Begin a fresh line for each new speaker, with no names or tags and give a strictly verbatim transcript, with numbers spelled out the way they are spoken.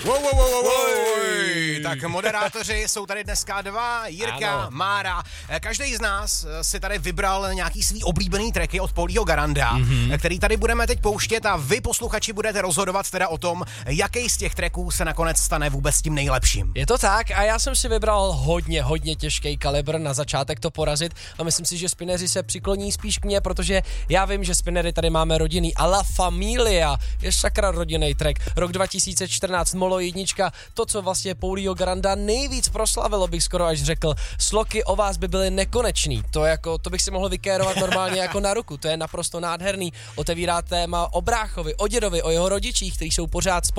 Wow, wow, wow, wow, wow. Tak moderátoři jsou tady dneska dva, Jirka, ano. Mára. Každý z nás si tady vybral nějaký svý oblíbený tracky od Paulího Garanda, mm-hmm. který tady budeme teď pouštět a vy posluchači budete rozhodovat teda o tom, jaký z těch tracků se nakonec stane vůbec tím nejlepším.
Je to tak a já jsem si vybral hodně, hodně těžký kalibr na začátek to porazit a myslím si, že spineři se přikloní spíš k mně, protože já vím, že spinery tady máme rodinný a La Familia je sakra rodinný track. Rok dva tisíce čtrnáct, Molo jednička, to, co vlastně Paulího Garanda nejvíc proslavilo, bych skoro až řekl. Sloky o vás by byly nekonečný. To jako, to bych si mohl vykérovat normálně jako na ruku. To je naprosto nádherný. Otevírá téma o bráchovi, o dědovi, o jeho rodičích, kteří jsou pořád spolu.